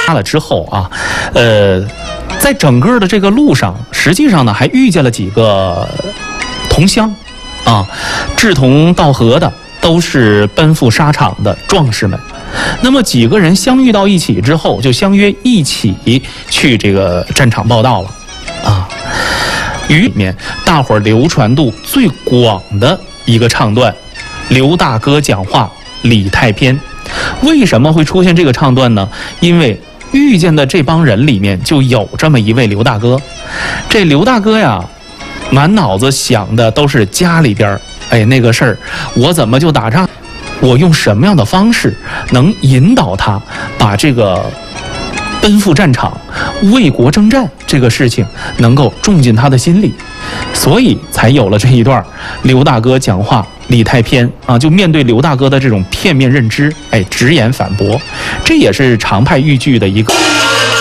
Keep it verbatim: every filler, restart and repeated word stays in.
杀了之后啊，呃，在整个的这个路上，实际上呢还遇见了几个同乡，啊，志同道合的，都是奔赴沙场的壮士们。那么几个人相遇到一起之后，就相约一起去这个战场报道了，啊。于里面，大伙儿流传度最广的一个唱段，刘大哥讲话李太偏。为什么会出现这个唱段呢？因为遇见的这帮人里面就有这么一位刘大哥。这刘大哥呀，满脑子想的都是家里边，哎，那个事儿，我怎么就打仗？我用什么样的方式能引导他把这个奔赴战场、为国征战这个事情能够种进他的心里，所以才有了这一段刘大哥讲话李太偏啊，就面对刘大哥的这种片面认知，哎，直言反驳，这也是常派豫剧的一个。